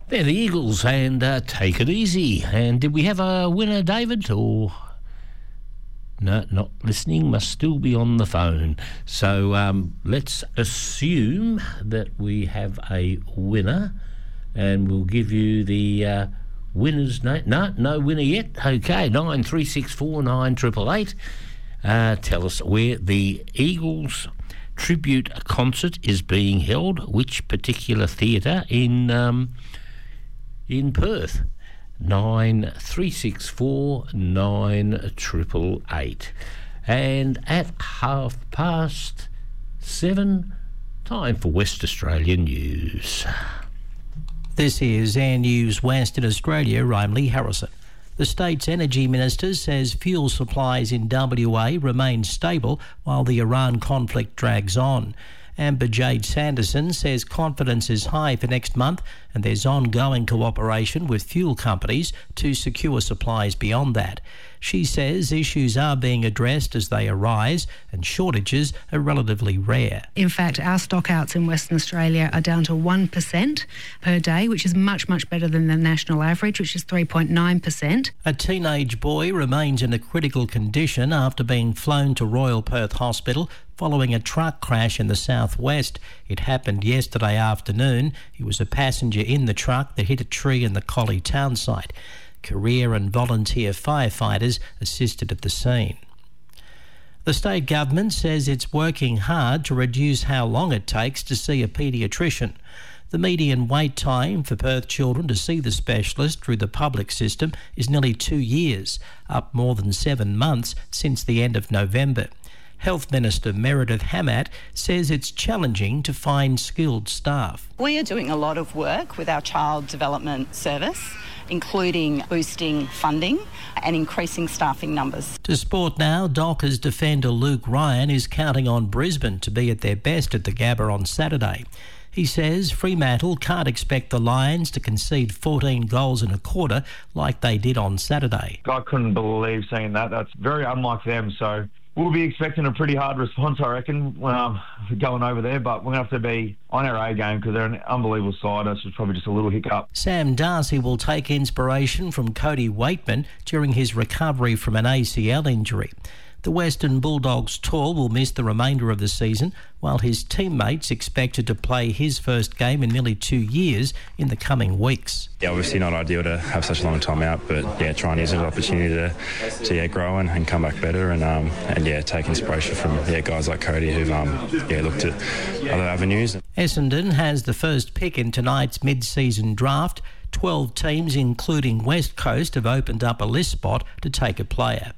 They're the Eagles, and Take It Easy. And did we have a winner, David, or... No, not listening, must still be on the phone. So let's assume that we have a winner, and we'll give you the winner's name. No winner yet. Okay, 9364 9888. Tell us where the Eagles tribute concert is being held, which particular theatre in Perth. 9364 9888. And at 7:30, time for West Australian News. This is Air News West in Australia. I'm Lee Harrison. The state's energy minister says fuel supplies in WA remain stable while the Iran conflict drags on. Amber Jade Sanderson says confidence is high for next month and there's ongoing cooperation with fuel companies to secure supplies beyond that. She says issues are being addressed as they arise and shortages are relatively rare. In fact, our stockouts in Western Australia are down to 1% per day, which is much, much better than the national average, which is 3.9%. A teenage boy remains in a critical condition after being flown to Royal Perth Hospital following a truck crash in the southwest. It happened yesterday afternoon. He was a passenger in the truck that hit a tree in the Collie town site. Career and volunteer firefighters assisted at the scene. The state government says it's working hard to reduce how long it takes to see a paediatrician. The median wait time for Perth children to see the specialist through the public system is nearly 2 years, up more than 7 months since the end of November. Health Minister Meredith Hammatt says it's challenging to find skilled staff. We are doing a lot of work with our Child Development Service, including boosting funding and increasing staffing numbers. To sport now, Dockers defender Luke Ryan is counting on Brisbane to be at their best at the Gabba on Saturday. He says Fremantle can't expect the Lions to concede 14 goals in a quarter like they did on Saturday. I couldn't believe seeing that. That's very unlike them, so we'll be expecting a pretty hard response, I reckon, going over there, but we're going to have to be on our A game because they're an unbelievable side. It's probably just a little hiccup. Sam Darcy will take inspiration from Cody Waitman during his recovery from an ACL injury. The Western Bulldogs tall will miss the remainder of the season, while his teammates expected to play his first game in nearly 2 years in the coming weeks. Yeah, obviously not ideal to have such a long time out, but yeah, try and use it as an opportunity to grow and come back better and take inspiration from guys like Cody who've looked at other avenues. Essendon has the first pick in tonight's mid-season draft. 12 teams, including West Coast, have opened up a list spot to take a player.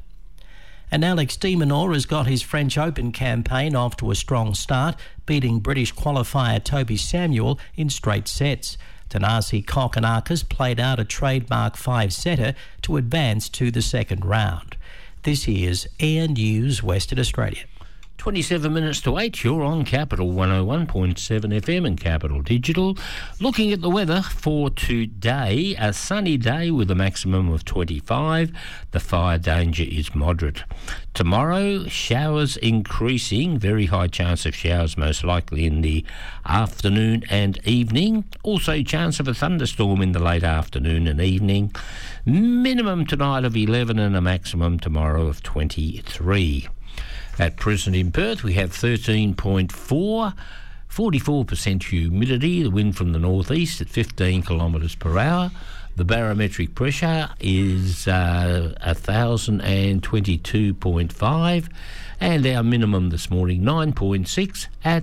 And Alex de Minaur has got his French Open campaign off to a strong start, beating British qualifier Toby Samuel in straight sets. Thanasi Kokkinakis played out a trademark 5-setter to advance to the second round. This is Air News Western Australia. 27 minutes to 8, you're on Capital 101.7 FM and Capital Digital. Looking at the weather for today, a sunny day with a maximum of 25. The fire danger is moderate. Tomorrow, showers increasing, very high chance of showers most likely in the afternoon and evening. Also chance of a thunderstorm in the late afternoon and evening. Minimum tonight of 11 and a maximum tomorrow of 23. At present in Perth, we have 13.4, 44% humidity, the wind from the northeast at 15 kilometres per hour. The barometric pressure is 1,022.5, and our minimum this morning 9.6 at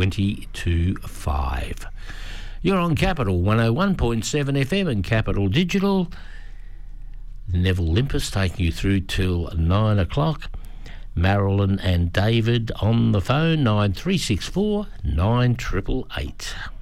22.5. You're on Capital 101.7 FM and Capital Digital. Neville Limpus taking you through till 9 o'clock. Marilyn and David on the phone, 9364 9888.